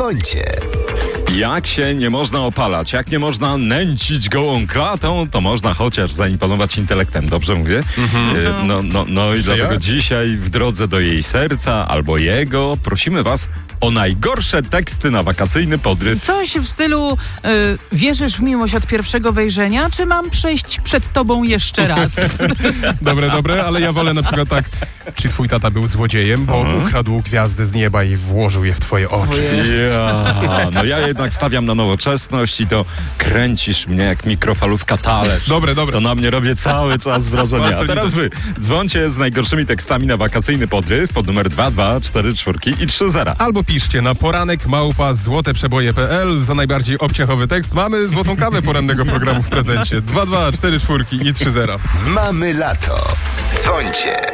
Dzwońcie. Jak się nie można opalać, jak nie można nęcić gołą klatą, to można chociaż zaimponować intelektem. Dobrze mówię? No i dlatego dzisiaj w drodze do jej serca albo jego prosimy was o najgorsze teksty na wakacyjny podryw. Coś w stylu wierzysz w miłość od pierwszego wejrzenia, czy mam przejść przed tobą jeszcze raz? Dobre, ale ja wolę na przykład tak, czy twój tata był złodziejem, bo ukradł gwiazdy z nieba i włożył je w twoje oczy. No ja jednak stawiam na nowoczesność i to kręcisz mnie jak mikrofalówka talerz. Dobre. To na mnie robię cały czas wrażenie. A teraz wy dzwońcie z najgorszymi tekstami na wakacyjny podryw pod numer 2244 i 30. Albo piszcie na poranek@złoteprzeboje.pl. Za najbardziej obciachowy tekst mamy złotą kawę porannego programu w prezencie. 2244 i 30. Mamy lato. Dzwońcie.